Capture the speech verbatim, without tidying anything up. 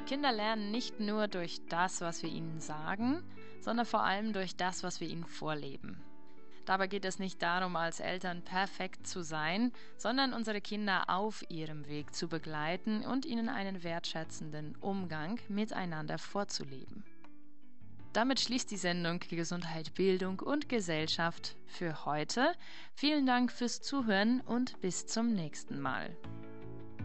Kinder lernen nicht nur durch das, was wir ihnen sagen, sondern vor allem durch das, was wir ihnen vorleben. Dabei geht es nicht darum, als Eltern perfekt zu sein, sondern unsere Kinder auf ihrem Weg zu begleiten und ihnen einen wertschätzenden Umgang miteinander vorzuleben. Damit schließt die Sendung Gesundheit, Bildung und Gesellschaft für heute. Vielen Dank fürs Zuhören und bis zum nächsten Mal.